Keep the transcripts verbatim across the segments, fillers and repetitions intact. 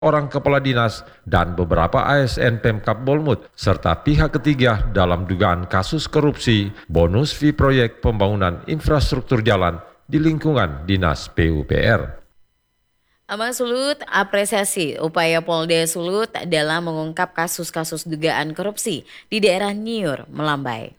orang kepala dinas, dan beberapa A S N Pemkab Bolmut, serta pihak ketiga dalam dugaan kasus korupsi bonus fee proyek pembangunan infrastruktur jalan di lingkungan Dinas P U P R. Amang Sulut apresiasi upaya Polda Sulut dalam mengungkap kasus-kasus dugaan korupsi di daerah Niur, Melambai.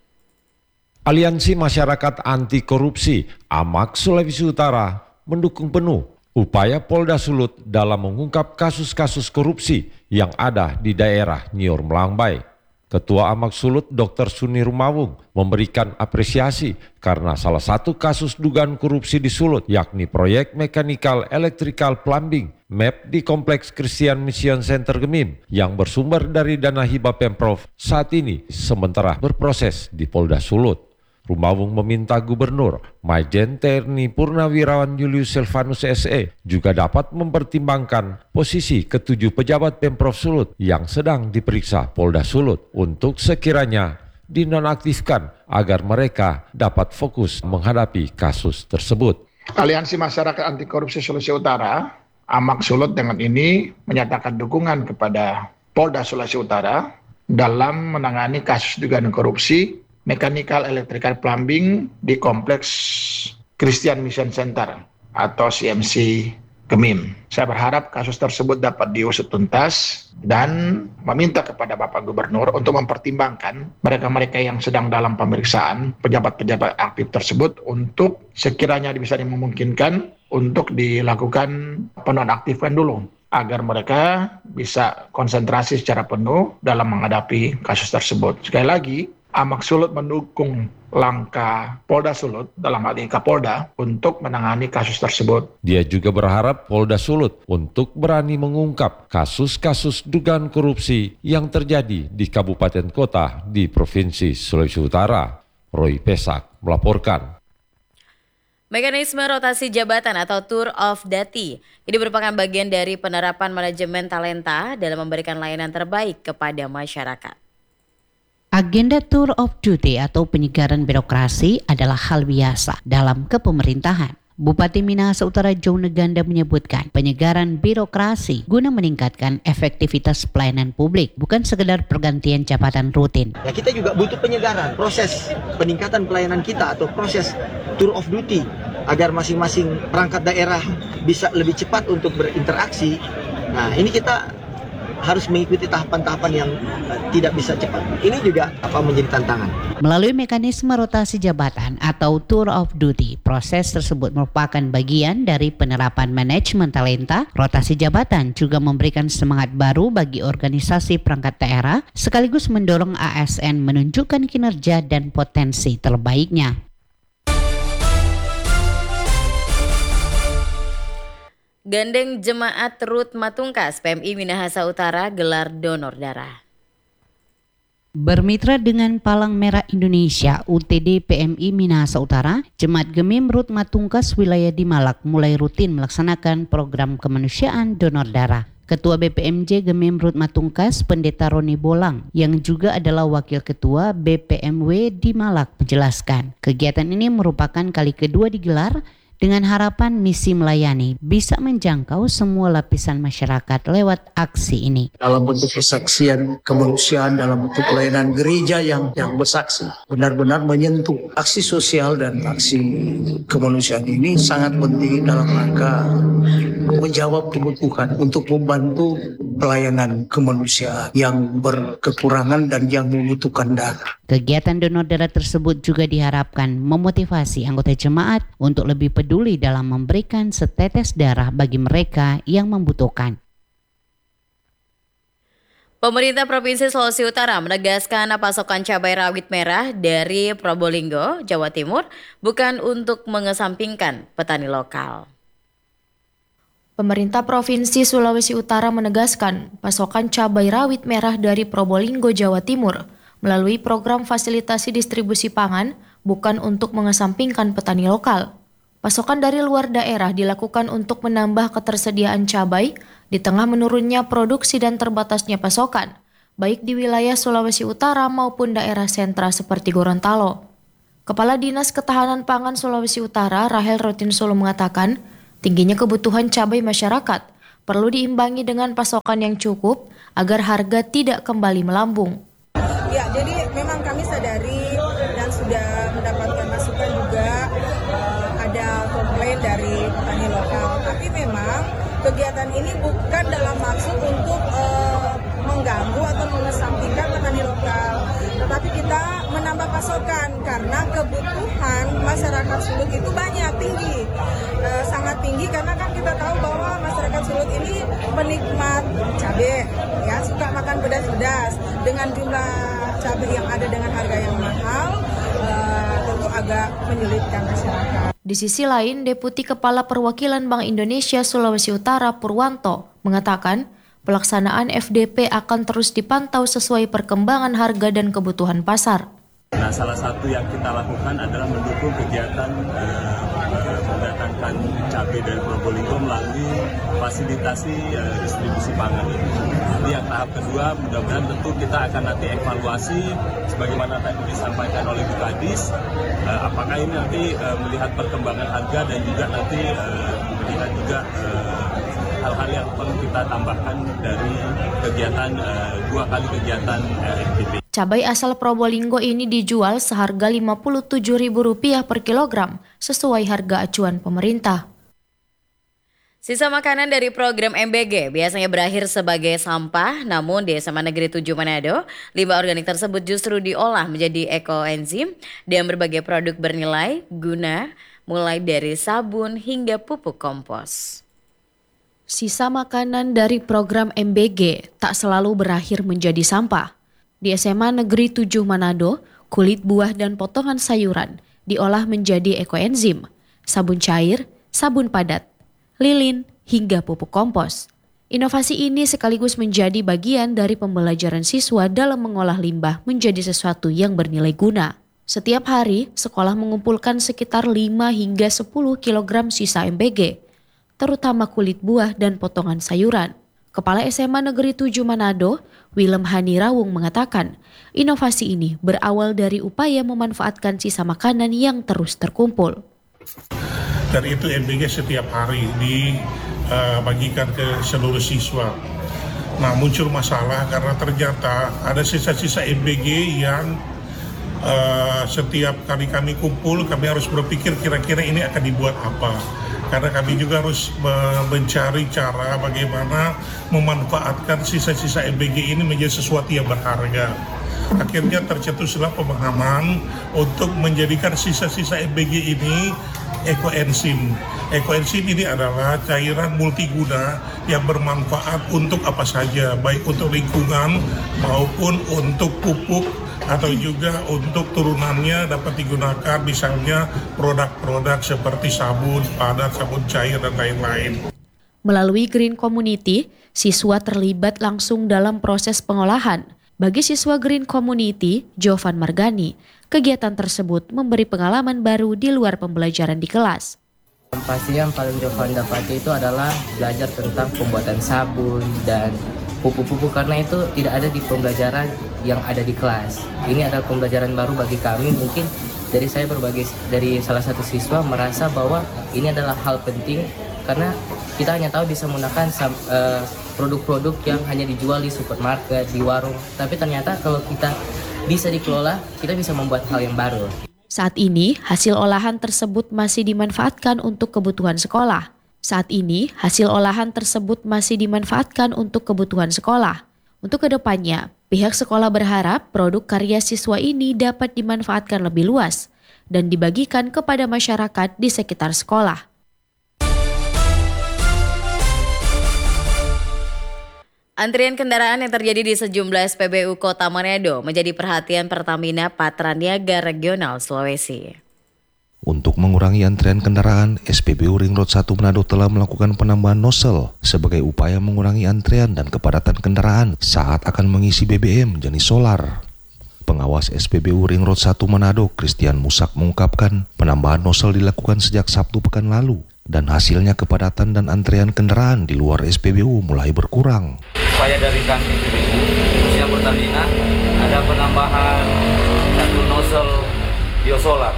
Aliansi Masyarakat Anti Korupsi A M A K Sulawesi Utara mendukung penuh upaya Polda Sulut dalam mengungkap kasus-kasus korupsi yang ada di daerah Niur Melambai. Ketua A M A K Sulut Doktor Suni Rumawung memberikan apresiasi karena salah satu kasus dugaan korupsi di Sulut yakni proyek Mechanical Electrical Plumbing M E P di Kompleks Christian Mission Center Gemim yang bersumber dari dana hibah Pemprov saat ini sementara berproses di Polda Sulut. Rumawung meminta Gubernur Majen T N I Purnawirawan Julius Silvanus S E juga dapat mempertimbangkan posisi ketujuh pejabat Pemprov Sulut yang sedang diperiksa Polda Sulut untuk sekiranya dinonaktifkan agar mereka dapat fokus menghadapi kasus tersebut. Aliansi Masyarakat Anti Korupsi Sulawesi Utara, A M A K Sulut dengan ini menyatakan dukungan kepada Polda Sulawesi Utara dalam menangani kasus dugaan korupsi Mechanical Electrical Plumbing di Kompleks Christian Mission Center atau C M C Gemim. Saya berharap kasus tersebut dapat diusut tuntas dan meminta kepada Bapak Gubernur untuk mempertimbangkan mereka-mereka yang sedang dalam pemeriksaan pejabat-pejabat aktif tersebut untuk sekiranya bisa dimungkinkan untuk dilakukan penonaktifan dulu agar mereka bisa konsentrasi secara penuh dalam menghadapi kasus tersebut. Sekali lagi, A M A K Sulut mendukung langkah Polda Sulut dalam hal ini Kapolda untuk menangani kasus tersebut. Dia juga berharap Polda Sulut untuk berani mengungkap kasus-kasus dugaan korupsi yang terjadi di kabupaten kota di Provinsi Sulawesi Utara. Roy Pesak melaporkan. Mekanisme rotasi jabatan atau Tour of Duty ini merupakan bagian dari penerapan manajemen talenta dalam memberikan layanan terbaik kepada masyarakat. Agenda Tour of Duty atau penyegaran birokrasi adalah hal biasa dalam kepemerintahan. Bupati Minahasa Utara Joe Neganda menyebutkan penyegaran birokrasi guna meningkatkan efektivitas pelayanan publik, bukan sekedar pergantian jabatan rutin. Ya, kita juga butuh penyegaran, proses peningkatan pelayanan kita atau proses Tour of Duty agar masing-masing perangkat daerah bisa lebih cepat untuk berinteraksi. Nah, ini kita harus mengikuti tahapan-tahapan yang tidak bisa cepat. Ini juga apa menjadi tantangan. Melalui mekanisme rotasi jabatan atau Tour of Duty, proses tersebut merupakan bagian dari penerapan manajemen talenta. Rotasi jabatan juga memberikan semangat baru bagi organisasi perangkat daerah, sekaligus mendorong A S N menunjukkan kinerja dan potensi terbaiknya. Gandeng Jemaat Rut Matungkas P M I Minahasa Utara gelar donor darah. Bermitra dengan Palang Merah Indonesia U T D P M I Minahasa Utara, Jemaat Gemim Rut Matungkas wilayah di Malak mulai rutin melaksanakan program kemanusiaan donor darah. Ketua B P M J Gemim Rut Matungkas, Pendeta Roni Bolang, yang juga adalah Wakil Ketua B P M W di Malak menjelaskan, kegiatan ini merupakan kali kedua digelar dengan harapan misi melayani bisa menjangkau semua lapisan masyarakat lewat aksi ini. Dalam bentuk kesaksian kemanusiaan, dalam bentuk pelayanan gereja yang yang bersaksi, benar-benar menyentuh aksi sosial dan aksi kemanusiaan ini sangat penting dalam rangka menjawab kebutuhan untuk membantu pelayanan kemanusiaan yang berkekurangan dan yang membutuhkan darah. Kegiatan donor darah tersebut juga diharapkan memotivasi anggota jemaat untuk lebih peduli dalam memberikan setetes darah bagi mereka yang membutuhkan. Pemerintah Provinsi Sulawesi Utara menegaskan pasokan cabai rawit merah dari Probolinggo, Jawa Timur bukan untuk mengesampingkan petani lokal. Pemerintah Provinsi Sulawesi Utara menegaskan pasokan cabai rawit merah dari Probolinggo, Jawa Timur melalui program fasilitasi distribusi pangan bukan untuk mengesampingkan petani lokal. Pasokan dari luar daerah dilakukan untuk menambah ketersediaan cabai di tengah menurunnya produksi dan terbatasnya pasokan, baik di wilayah Sulawesi Utara maupun daerah sentra seperti Gorontalo. Kepala Dinas Ketahanan Pangan Sulawesi Utara, Rahel Rotin Solo mengatakan, tingginya kebutuhan cabai masyarakat perlu diimbangi dengan pasokan yang cukup agar harga tidak kembali melambung. Ya, jadi memang kami sadari dan sudah mendapatkan masukan juga uh, ada komplain dari petani lokal. Tapi memang kegiatan ini bukan dalam maksud untuk uh, mengganggu atau mengesampingkan petani lokal. Tetapi kita menambah pasokan karena kebutuhan masyarakat Sulut itu banyak, tinggi. Uh, sangat tinggi karena kan kita tahu bahwa masyarakat Sulut ini penikmat cabai, ya, suka makan pedas-pedas. Dengan jumlah cabai yang ada dengan harga yang mahal, uh, tentu agak menyulitkan masyarakat. Di sisi lain, Deputi Kepala Perwakilan Bank Indonesia Sulawesi Utara Purwanto mengatakan pelaksanaan F D P akan terus dipantau sesuai perkembangan harga dan kebutuhan pasar. Nah, salah satu yang kita lakukan adalah mendukung kegiatan eh, mendatangkan cabai dari Probolinggo melalui fasilitasi eh, distribusi pangan ini. Ini yang tahap kedua, mudah-mudahan tentu kita akan nanti evaluasi sebagaimana tadi disampaikan oleh Bu Kadis, eh, apakah ini nanti eh, melihat perkembangan harga dan juga nanti eh, melihat juga eh, hal-hal yang perlu kita tambahkan dari kegiatan eh, dua kali kegiatan eh, F D P. Cabai asal Probolinggo ini dijual seharga lima puluh tujuh ribu rupiah per kilogram sesuai harga acuan pemerintah. Sisa makanan dari program M B G biasanya berakhir sebagai sampah, namun di S M A Negeri tujuh Manado, limbah organik tersebut justru diolah menjadi ekoenzim dan berbagai produk bernilai guna mulai dari sabun hingga pupuk kompos. Sisa makanan dari program M B G tak selalu berakhir menjadi sampah. Di S M A Negeri tujuh Manado, kulit buah dan potongan sayuran diolah menjadi ekoenzim, sabun cair, sabun padat, lilin, hingga pupuk kompos. Inovasi ini sekaligus menjadi bagian dari pembelajaran siswa dalam mengolah limbah menjadi sesuatu yang bernilai guna. Setiap hari, sekolah mengumpulkan sekitar lima hingga sepuluh kilogram sisa M B G, terutama kulit buah dan potongan sayuran. Kepala S M A Negeri tujuh Manado, Willem Hani Rawung mengatakan, inovasi ini berawal dari upaya memanfaatkan sisa makanan yang terus terkumpul. Dan itu M B G setiap hari dibagikan uh, ke seluruh siswa. Nah, muncul masalah karena ternyata ada sisa-sisa M B G yang uh, setiap kali kami kumpul, kami harus berpikir kira-kira ini akan dibuat apa. Karena kami juga harus mencari cara bagaimana memanfaatkan sisa-sisa M B G ini menjadi sesuatu yang berharga. Akhirnya tercetuslah pemahaman untuk menjadikan sisa-sisa M B G ini ekoenzim. Ekoenzim ini adalah cairan multiguna yang bermanfaat untuk apa saja, baik untuk lingkungan maupun untuk pupuk, atau juga untuk turunannya dapat digunakan misalnya produk-produk seperti sabun padat, sabun cair, dan lain-lain. Melalui Green Community, siswa terlibat langsung dalam proses pengolahan. Bagi siswa Green Community, Jovan Margani, kegiatan tersebut memberi pengalaman baru di luar pembelajaran di kelas. Pasti yang paling Jovan dapati itu adalah belajar tentang pembuatan sabun dan pupuk-pupuk, karena itu tidak ada di pembelajaran yang ada di kelas. Ini adalah pembelajaran baru bagi kami. Mungkin dari saya berbagai dari salah satu siswa merasa bahwa ini adalah hal penting karena kita hanya tahu bisa menggunakan uh, produk-produk yang hanya dijual di supermarket, di warung. Tapi ternyata kalau kita bisa dikelola, kita bisa membuat hal yang baru. Saat ini, hasil olahan tersebut masih dimanfaatkan untuk kebutuhan sekolah. Saat ini, hasil olahan tersebut masih dimanfaatkan untuk kebutuhan sekolah. Untuk kedepannya, pihak sekolah berharap produk karya siswa ini dapat dimanfaatkan lebih luas dan dibagikan kepada masyarakat di sekitar sekolah. Antrian kendaraan yang terjadi di sejumlah S P B U Kota Manado menjadi perhatian Pertamina Patraniaga Regional Sulawesi. Untuk mengurangi antrian kendaraan, S P B U Ring Road satu Manado telah melakukan penambahan nozzle sebagai upaya mengurangi antrian dan kepadatan kendaraan saat akan mengisi B B M jenis solar. Pengawas S P B U Ring Road satu Manado, Christian Musak, mengungkapkan penambahan nozzle dilakukan sejak Sabtu pekan lalu dan hasilnya kepadatan dan antrian kendaraan di luar S P B U mulai berkurang. Upaya dari kami S P B U, khususnya Pertamina, ada penambahan satu nozzle biosolar.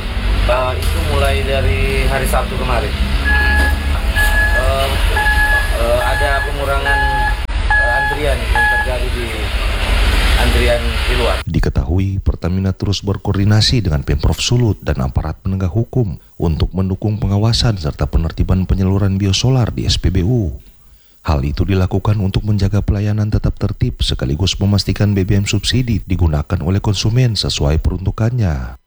Uh, itu mulai dari hari Sabtu kemarin. Uh, uh, ada pengurangan uh, antrian yang terjadi di antrian di luar. Diketahui Pertamina terus berkoordinasi dengan Pemprov Sulut dan aparat penegak hukum untuk mendukung pengawasan serta penertiban penyaluran biosolar di S P B U. Hal itu dilakukan untuk menjaga pelayanan tetap tertib sekaligus memastikan B B M subsidi digunakan oleh konsumen sesuai peruntukannya.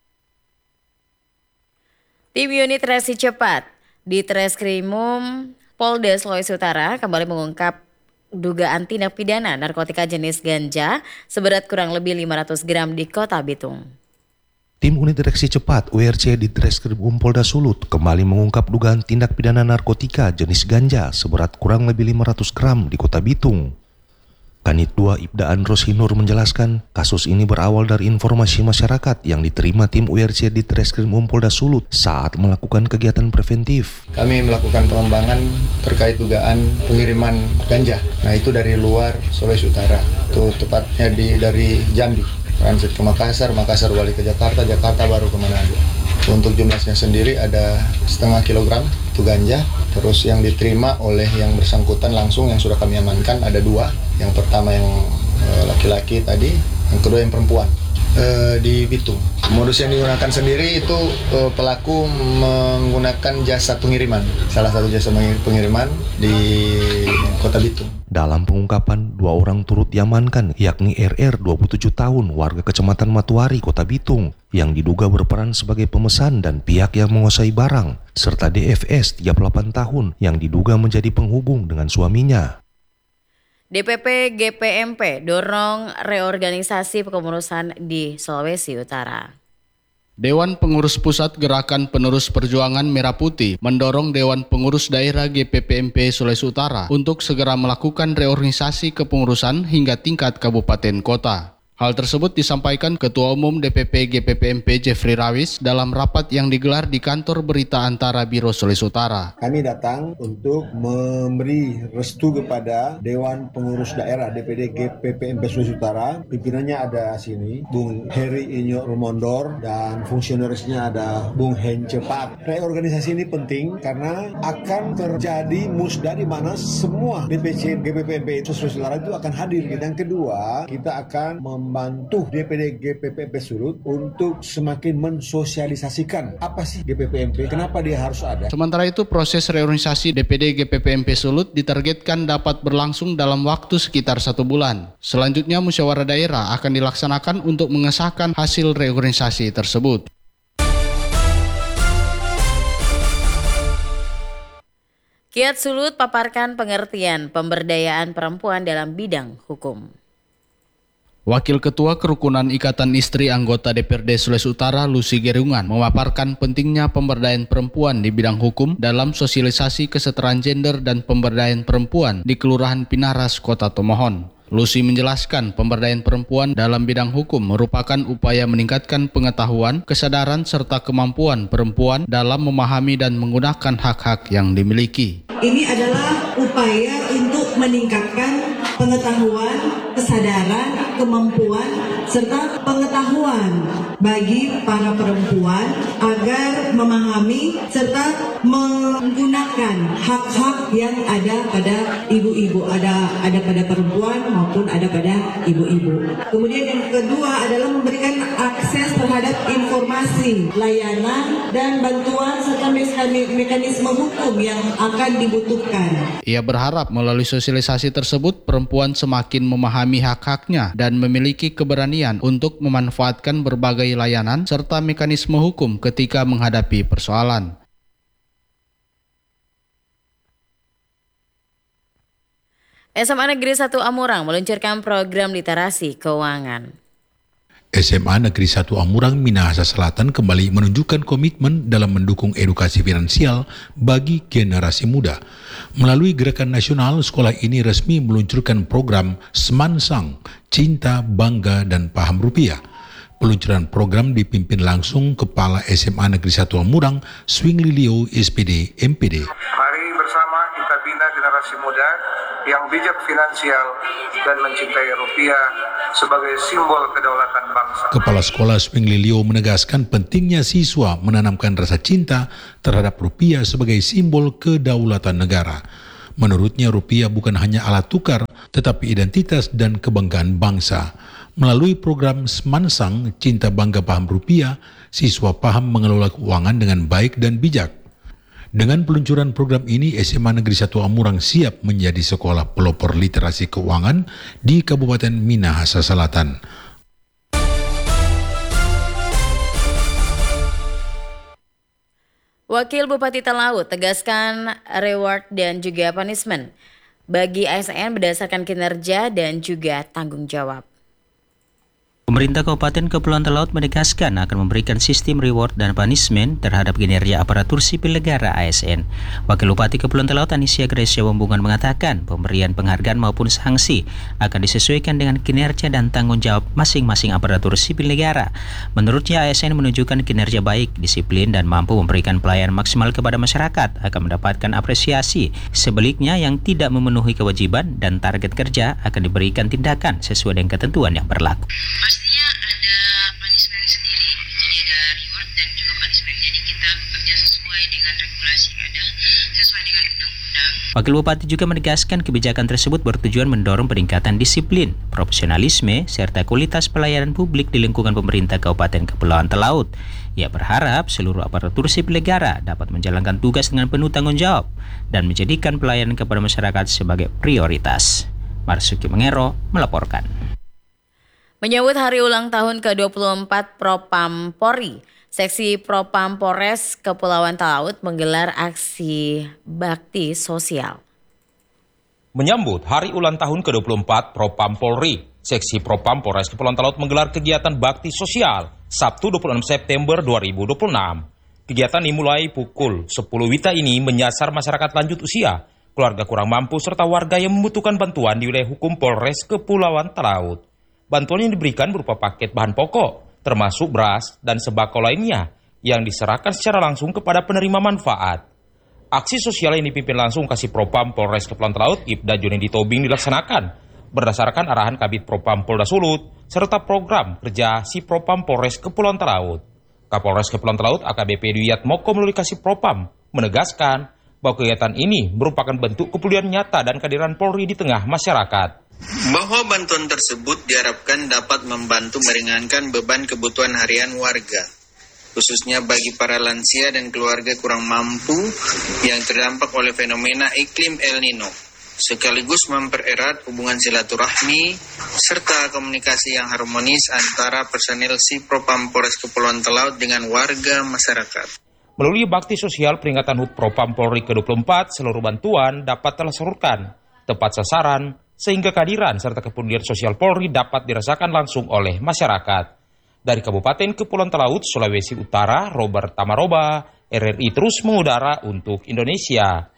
Tim unit reaksi cepat di Treskrimum Polda Sulawesi Utara kembali mengungkap dugaan tindak pidana narkotika jenis ganja seberat kurang lebih lima ratus gram di Kota Bitung. Tim unit reaksi cepat U R C di Treskrimum Polda Sulut kembali mengungkap dugaan tindak pidana narkotika jenis ganja seberat kurang lebih lima ratus gram di Kota Bitung. Kanit dua Ibda Andros Hinur menjelaskan, kasus ini berawal dari informasi masyarakat yang diterima tim U R C di Treskrimum Polda Sulut saat melakukan kegiatan preventif. Kami melakukan pengembangan terkait dugaan pengiriman ganja. Nah, itu dari luar Sulawesi Utara, itu tepatnya di dari Jambi, transit ke Makassar, Makassar balik ke Jakarta, Jakarta baru ke Manado. Untuk jumlahnya sendiri ada setengah kilogram itu ganja. Terus yang diterima oleh yang bersangkutan langsung yang sudah kami amankan ada dua. Yang pertama yang laki-laki tadi, yang kedua yang perempuan e, di Bitung. Modus yang digunakan sendiri itu e, pelaku menggunakan jasa pengiriman, salah satu jasa pengiriman di Kota Bitung. Dalam pengungkapan, dua orang turut diamankan, yakni R R dua puluh tujuh tahun warga Kecamatan Matuari, Kota Bitung, yang diduga berperan sebagai pemesan dan pihak yang menguasai barang, serta D F S tiga puluh delapan tahun yang diduga menjadi penghubung dengan suaminya. D P P G P M P dorong reorganisasi kepengurusan di Sulawesi Utara. Dewan Pengurus Pusat Gerakan Penerus Perjuangan Merah Putih mendorong Dewan Pengurus Daerah G P P M P Sulawesi Utara untuk segera melakukan reorganisasi kepengurusan hingga tingkat kabupaten kota. Hal tersebut disampaikan Ketua Umum D P P G P P M P Jeffrey Rawis dalam rapat yang digelar di kantor berita Antara Biro Sulawesi Utara. Kami datang untuk memberi restu kepada Dewan Pengurus Daerah D P D G P P M P Sulawesi Utara. Pimpinannya ada sini, Bung Heri Inyo Rumondor, dan fungsionarisnya ada Bung Hen Cepat. Reorganisasi ini penting karena akan terjadi musda di mana semua D P C G P P M P Sulawesi Utara itu akan hadir. Yang kedua, kita akan mem membantu D P D G P P M P Sulut untuk semakin mensosialisasikan apa sih G P P M P, kenapa dia harus ada. Sementara itu, proses reorganisasi D P D G P P M P Sulut ditargetkan dapat berlangsung dalam waktu sekitar satu bulan. Selanjutnya, musyawarah daerah akan dilaksanakan untuk mengesahkan hasil reorganisasi tersebut. Kiat Sulut paparkan pengertian pemberdayaan perempuan dalam bidang hukum. Wakil Ketua Kerukunan Ikatan Istri Anggota D P R D Sulawesi Utara Lucy Gerungan memaparkan pentingnya pemberdayaan perempuan di bidang hukum dalam sosialisasi kesetaraan gender dan pemberdayaan perempuan di Kelurahan Pinaras, Kota Tomohon. Lucy menjelaskan pemberdayaan perempuan dalam bidang hukum merupakan upaya meningkatkan pengetahuan, kesadaran serta kemampuan perempuan dalam memahami dan menggunakan hak-hak yang dimiliki. Ini adalah upaya untuk meningkatkan pengetahuan, kesadaran, kemampuan, serta pengetahuan bagi para perempuan agar memahami serta menggunakan hak-hak yang ada pada ibu-ibu, ada ada pada perempuan maupun ada pada ibu-ibu. Kemudian yang kedua adalah memberikan akses terhadap informasi, layanan, dan bantuan serta mekanisme hukum yang akan dibutuhkan. Ia berharap melalui sosialisasi tersebut perempuan semakin memahami hak-haknya dan memiliki keberanian untuk memanfaatkan berbagai layanan serta mekanisme hukum ketika menghadapi persoalan. S M A Negeri satu Amurang meluncurkan program literasi keuangan. S M A Negeri satu Amurang Minahasa Selatan kembali menunjukkan komitmen dalam mendukung edukasi finansial bagi generasi muda. Melalui gerakan nasional, sekolah ini resmi meluncurkan program Semansang, Cinta, Bangga, dan Paham Rupiah. Peluncuran program dipimpin langsung Kepala S M A Negeri satu Amurang, Swingli Leo, S P D, M P D. Mari bersama kita bina generasi muda yang bijak finansial dan mencintai rupiah sebagai simbol kedaulatan bangsa. Kepala Sekolah Swingli Leo menegaskan pentingnya siswa menanamkan rasa cinta terhadap rupiah sebagai simbol kedaulatan negara. Menurutnya rupiah bukan hanya alat tukar, tetapi identitas dan kebanggaan bangsa. Melalui program Semansang, Cinta Bangga Paham Rupiah, siswa paham mengelola keuangan dengan baik dan bijak. Dengan peluncuran program ini, S M A Negeri satu Amurang siap menjadi sekolah pelopor literasi keuangan di Kabupaten Minahasa Selatan. Wakil Bupati Talaut tegaskan reward dan juga punishment bagi A S N berdasarkan kinerja dan juga tanggung jawab. Pemerintah Kabupaten Kepulauan Talaut menegaskan akan memberikan sistem reward dan punishment terhadap kinerja aparatur sipil negara A S N. Wakil Bupati Kepulauan Talaut Anisia Gracia Wambungan mengatakan pemberian penghargaan maupun sanksi akan disesuaikan dengan kinerja dan tanggung jawab masing-masing aparatur sipil negara. Menurutnya A S N menunjukkan kinerja baik, disiplin, dan mampu memberikan pelayanan maksimal kepada masyarakat akan mendapatkan apresiasi. Sebaliknya yang tidak memenuhi kewajiban dan target kerja akan diberikan tindakan sesuai dengan ketentuan yang berlaku. Pastinya ada punishment sendiri, jadi ada reward dan juga punishment. Jadi kita bekerja sesuai dengan regulasi yang ada, sesuai dengan undang-undang. Wakil Bupati juga menegaskan kebijakan tersebut bertujuan mendorong peningkatan disiplin, profesionalisme, serta kualitas pelayanan publik di lingkungan pemerintah Kabupaten Kepulauan Talaut. Ia berharap seluruh aparatur sipil negara dapat menjalankan tugas dengan penuh tanggung jawab dan menjadikan pelayanan kepada masyarakat sebagai prioritas. Marsuki Mengero melaporkan. Menyambut hari ulang tahun ke dua puluh empat Propam Polri, Seksi Propam Polres Kepulauan Talaut menggelar aksi bakti sosial. Menyambut hari ulang tahun ke dua puluh empat Propam Polri, Seksi Propam Polres Kepulauan Talaut menggelar kegiatan bakti sosial Sabtu dua puluh enam September dua ribu dua puluh enam. Kegiatan dimulai pukul sepuluh W I T A ini menyasar masyarakat lanjut usia, keluarga kurang mampu, serta warga yang membutuhkan bantuan di wilayah hukum Polres Kepulauan Talaut. Bantuan yang diberikan berupa paket bahan pokok, termasuk beras dan sembako lainnya, yang diserahkan secara langsung kepada penerima manfaat. Aksi sosial yang dipimpin langsung Kasih Propam Polres Kepulauan Talaut, Ibda Junedi Tobing dilaksanakan, berdasarkan arahan Kabid Propam Polda Sulut, serta program kerja Si Propam Polres Kepulauan Talaut. Kapolres Kepulauan Talaut A K B P Dwiat Moko melalui Kasih Propam menegaskan bahwa kegiatan ini merupakan bentuk kepedulian nyata dan kehadiran Polri di tengah masyarakat. Bahwa bantuan tersebut diharapkan dapat membantu meringankan beban kebutuhan harian warga, khususnya bagi para lansia dan keluarga kurang mampu yang terdampak oleh fenomena iklim El Nino, sekaligus mempererat hubungan silaturahmi serta komunikasi yang harmonis antara personil Si Propam Polres Kepulauan Talaut dengan warga masyarakat. Melalui bakti sosial peringatan H U T Propam Polri ke dua puluh empat, seluruh bantuan dapat tersalurkan tepat sasaran, sehingga kehadiran serta kepedulian sosial Polri dapat dirasakan langsung oleh masyarakat. Dari Kabupaten Kepulauan Talaut, Sulawesi Utara, Robert Tamaroba, R R I terus mengudara untuk Indonesia.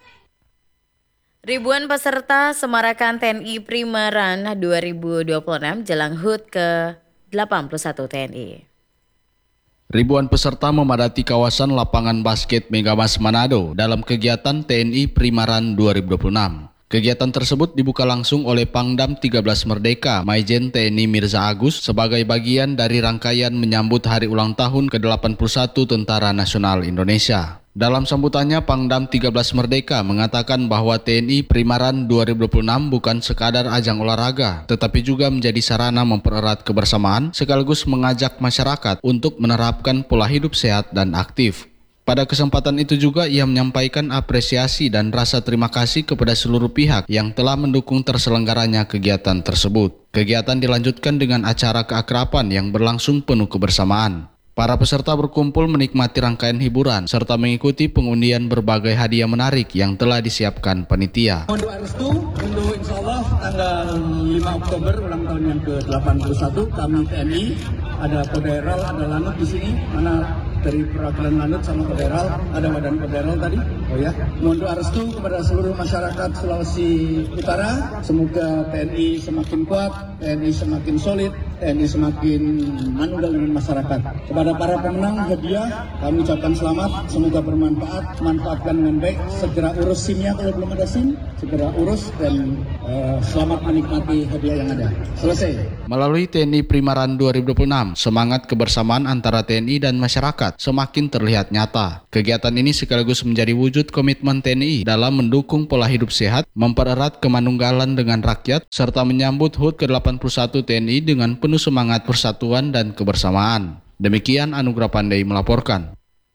Ribuan peserta semarakan T N I Primeran dua ribu dua puluh enam jelang H U T ke delapan puluh satu T N I. Ribuan peserta memadati kawasan lapangan basket Megamas Manado dalam kegiatan T N I Primeran dua ribu dua puluh enam. Kegiatan tersebut dibuka langsung oleh Pangdam tiga belas Merdeka, Maijen T N I Mirza Agus, sebagai bagian dari rangkaian menyambut hari ulang tahun ke delapan puluh satu Tentara Nasional Indonesia. Dalam sambutannya, Pangdam tiga belas Merdeka mengatakan bahwa T N I Primeran dua ribu dua puluh enam bukan sekadar ajang olahraga, tetapi juga menjadi sarana mempererat kebersamaan sekaligus mengajak masyarakat untuk menerapkan pola hidup sehat dan aktif. Pada kesempatan itu juga ia menyampaikan apresiasi dan rasa terima kasih kepada seluruh pihak yang telah mendukung terselenggaranya kegiatan tersebut. Kegiatan dilanjutkan dengan acara keakraban yang berlangsung penuh kebersamaan. Para peserta berkumpul menikmati rangkaian hiburan serta mengikuti pengundian berbagai hadiah menarik yang telah disiapkan panitia. Mohon doa restu untuk insya Allah tanggal lima Oktober ulang tahun yang ke delapan puluh satu kami T N I, ada Koderal, ada Lanut di sini, mana dari perwakilan Lanut sama Koderal, ada Badan Koderal tadi. Oh ya, mohon doa restu kepada seluruh masyarakat Sulawesi Utara. Semoga T N I semakin kuat, T N I semakin solid, T N I semakin manunggal dengan masyarakat. Kepada para pemenang hadiah, kami ucapkan selamat, semoga bermanfaat, manfaatkan dengan baik, segera urus SIM-nya kalau belum ada SIM, segera urus dan uh, selamat menikmati hadiah yang ada. Selesai. Melalui T N I Primaran dua ribu dua puluh enam, semangat kebersamaan antara T N I dan masyarakat semakin terlihat nyata. Kegiatan ini sekaligus menjadi wujud komitmen T N I dalam mendukung pola hidup sehat, mempererat kemanunggalan dengan rakyat, serta menyambut H U T ke delapan puluh satu T N I dengan penuh semangat persatuan dan kebersamaan. Demikian Anugrah Pandai melaporkan.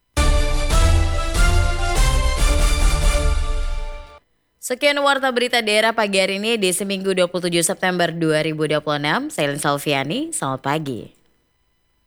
Sekian warta berita daerah pagi hari ini di Seminggu dua puluh tujuh September dua ribu dua puluh enam. Saya Lin Salviani, selamat pagi.